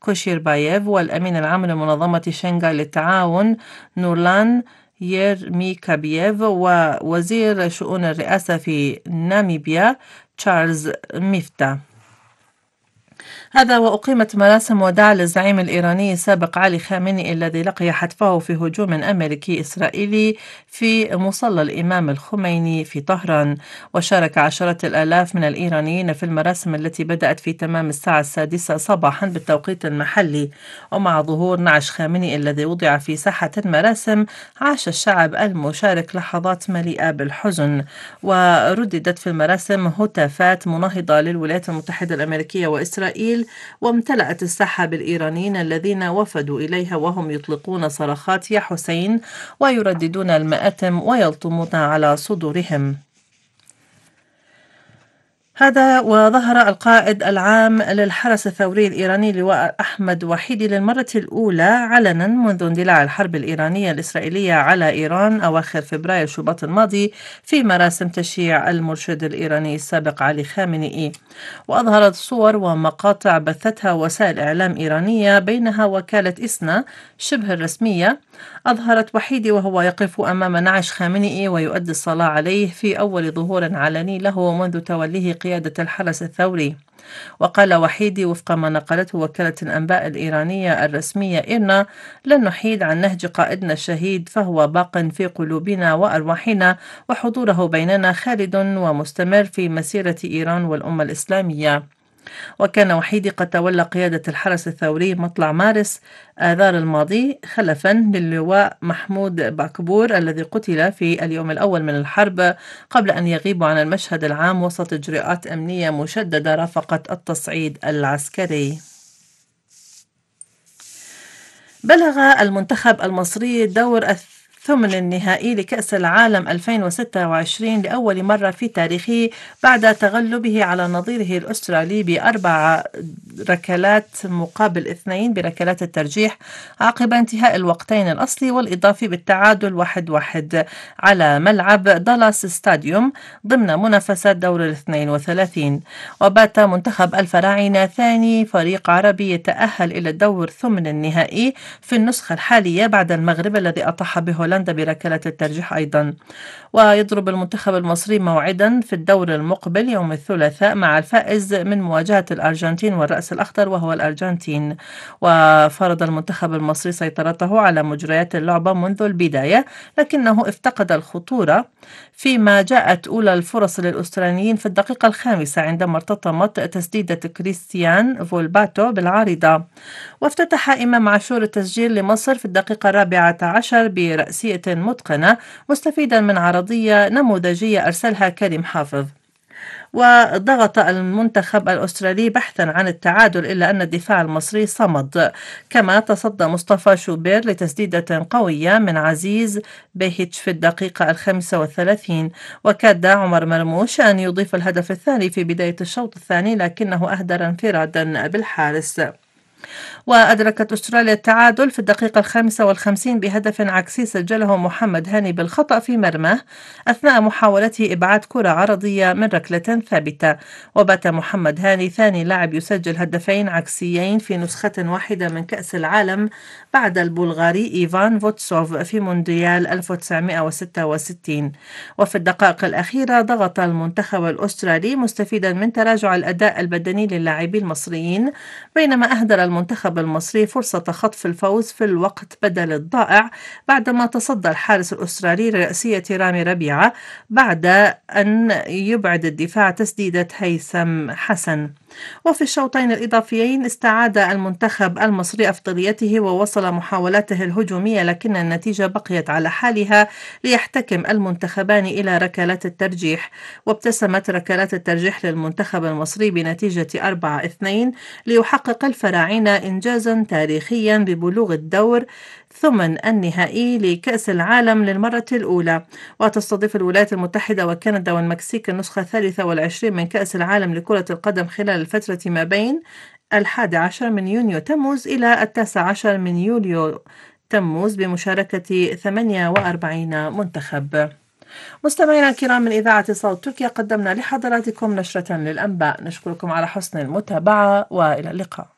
كوشيرباييف، والأمين العام لمنظمة شنغهاي للتعاون نورلان ييرميكابييف، ووزير شؤون الرئاسة في ناميبيا تشارلز ميفتا. هذا وأقيمت مراسم وداع للزعيم الإيراني السابق علي خامنئي الذي لقي حتفه في هجوم أمريكي إسرائيلي في مصلى الإمام الخميني في طهران. وشارك عشرات الآلاف من الإيرانيين في المراسم التي بدأت في تمام الساعة 6 صباحا بالتوقيت المحلي. ومع ظهور نعش خامنئي الذي وضع في ساحة المراسم، عاش الشعب المشارك لحظات مليئة بالحزن. ورددت في المراسم هتافات مناهضة للولايات المتحدة الأمريكية وإسرائيل، وامتلأت الساحة بالإيرانيين الذين وفدوا إليها وهم يطلقون صرخات يا حسين ويرددون المآتم ويلطمون على صدورهم. هذا وظهر القائد العام للحرس الثوري الإيراني لواء أحمد وحيدي للمرة الأولى علنا منذ اندلاع الحرب الإيرانية الإسرائيلية على إيران أواخر فبراير شباط الماضي في مراسم تشييع المرشد الإيراني السابق علي خامنئي. وأظهرت صور ومقاطع بثتها وسائل إعلام إيرانية بينها وكالة إسنا شبه الرسمية، أظهرت وحيدي وهو يقف أمام نعش خامنئي ويؤدي الصلاة عليه في أول ظهور علني له منذ توليه قيادة الحرس الثوري. وقال وحيدي وفق ما نقلته وكالة الأنباء الإيرانية الرسمية إيرنا: لن نحيد عن نهج قائدنا الشهيد، فهو باق في قلوبنا وأرواحنا، وحضوره بيننا خالد ومستمر في مسيرة إيران والأمة الإسلامية. وكان وحيدي قد تولى قيادة الحرس الثوري مطلع مارس آذار الماضي خلفا للواء محمود باكبور الذي قتل في اليوم الأول من الحرب قبل أن يغيب عن المشهد العام وسط إجراءات أمنية مشددة رافقت التصعيد العسكري. بلغ المنتخب المصري الدور الثمن النهائي لكأس العالم 2026 لأول مرة في تاريخه بعد تغلبه على نظيره الأسترالي ب4 ركلات مقابل 2 بركلات الترجيح عقب انتهاء الوقتين الأصلي والإضافي بالتعادل 1-1 على ملعب دالاس ستاديوم ضمن منافسات دور 32. وبات منتخب الفراعنة ثاني فريق عربي يتأهل إلى الدور ثمن النهائي في النسخة الحالية بعد المغرب الذي أطاح بهولندا بركلة الترجيح أيضا. ويضرب المنتخب المصري موعدا في الدور المقبل يوم الثلاثاء مع الفائز من مواجهة الأرجنتين والرأس الأخضر وهو الأرجنتين. وفرض المنتخب المصري سيطرته على مجريات اللعبة منذ البداية، لكنه افتقد الخطورة فيما جاءت أولى الفرص للأستراليين في الدقيقة 5 عندما ارتطمت تسديدة كريستيان فولباتو بالعارضة. وافتتح إمام عاشور التسجيل لمصر في الدقيقة 14 برأسية متقنة مستفيدا من عرضية نموذجية أرسلها كريم حافظ. وضغط المنتخب الأسترالي بحثا عن التعادل إلا أن الدفاع المصري صمد، كما تصدى مصطفى شوبير لتسديدة قوية من عزيز بيهيتش في الدقيقة 35. وكاد عمر مرموش أن يضيف الهدف الثاني في بداية الشوط الثاني لكنه أهدر انفرادا بالحارس. وأدركت أستراليا التعادل في الدقيقة 55 بهدف عكسي سجله محمد هاني بالخطأ في مرماه أثناء محاولته إبعاد كرة عرضية من ركلة ثابتة. وبات محمد هاني ثاني لاعب يسجل هدفين عكسيين في نسخة واحدة من كأس العالم بعد البلغاري إيفان فوتسوف في مونديال 1966. وفي الدقائق الأخيرة ضغط المنتخب الأسترالي مستفيدا من تراجع الأداء البدني للاعبين المصريين، بينما أهدر المنتخب المصري فرصة خطف الفوز في الوقت بدل الضائع بعدما تصدى الحارس الأسترالي لرأسية رامي ربيعة بعد أن يبعد الدفاع تسديدة هيثم حسن. وفي الشوطين الإضافيين استعاد المنتخب المصري أفضليته ووصل محاولاته الهجومية، لكن النتيجة بقيت على حالها ليحتكم المنتخبان إلى ركلات الترجيح. وابتسمت ركلات الترجيح للمنتخب المصري بنتيجة 4-2 ليحقق الفراعنة إنجازا تاريخيا ببلوغ الدور ثمن النهائي لكأس العالم للمرة الأولى. وتستضيف الولايات المتحدة وكندا والمكسيك النسخة 23 من كأس العالم لكرة القدم خلال الفترة ما بين 11 من يونيو تموز إلى 19 من يوليو تموز بمشاركة 48 منتخب. مستمعينا الكرام من إذاعة صوت تركيا قدمنا لحضراتكم نشرة للأنباء. نشكركم على حسن المتابعة وإلى اللقاء.